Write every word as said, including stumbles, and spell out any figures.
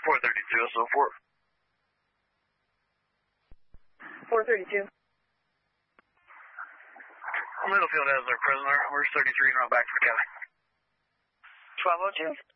four thirty-two, so four. four thirty-two. Middlefield has their prisoner. We're thirty-three and I'm back to the cabin. twelve oh two.